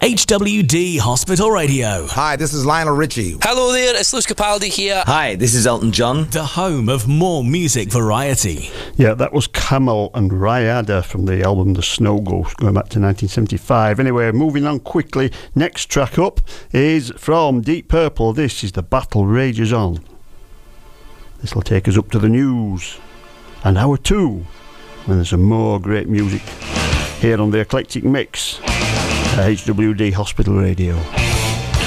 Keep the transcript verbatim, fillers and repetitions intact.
H W D Hospital Radio. Hi, this is Lionel Richie. Hello there, it's Lewis Capaldi here. Hi, this is Elton John. The home of more music variety. Yeah, that was Camel and Riada from the album The Snow Ghost, going back to nineteen seventy-five. Anyway, moving on quickly. Next track up is from Deep Purple. This is The Battle Rages On. This will take us up to the news. And hour two, when there's some more great music here on the Eclectic Mix at H W D Hospital Radio.